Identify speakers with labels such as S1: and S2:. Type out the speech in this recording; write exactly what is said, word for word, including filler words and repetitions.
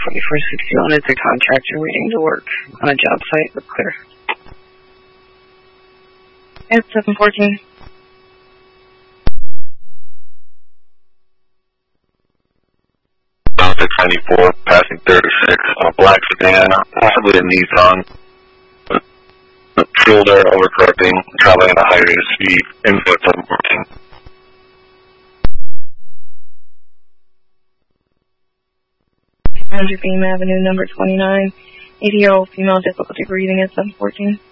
S1: forty-four sixty-one is a contractor waiting to work on a job site with clear.
S2: It's seven fourteen.
S3: six ninety-four, passing thirty-six, on a black sedan, possibly a Nissan. Shoulder overcorrecting, traveling at a high rate of speed, info at seven fourteen.
S2: Andrew Beam Avenue, number twenty-nine. eighty-year-old female, difficulty breathing at seven fourteen.